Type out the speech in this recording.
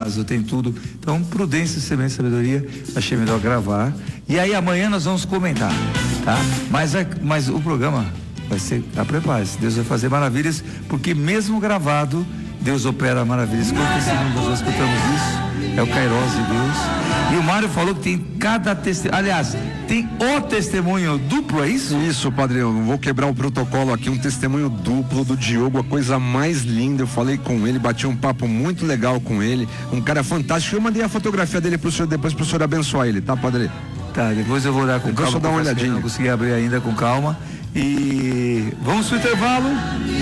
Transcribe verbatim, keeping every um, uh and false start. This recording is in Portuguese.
prazo, tem tudo. Então, prudência, semente, sabedoria, achei melhor gravar. E aí amanhã nós vamos comentar, tá? Mas, a, mas o programa vai ser, tá, prepare-se, Deus vai fazer maravilhas, porque mesmo gravado, Deus opera maravilhas. Quanto testemunho nós já escutamos isso? É o Kairos de Deus. E o Mário falou que tem cada testemunho, aliás, tem o testemunho duplo, é isso? Isso, padre, eu vou quebrar o protocolo aqui, um testemunho duplo do Diogo, a coisa mais linda. Eu falei com ele, bati um papo muito legal com ele, um cara fantástico. Eu mandei a fotografia dele pro senhor depois, pro senhor abençoar ele, tá, padre? Tá, depois eu vou olhar com Deixa calma. eu dar uma olhadinha. Não consegui abrir ainda com calma. E vamos pro intervalo.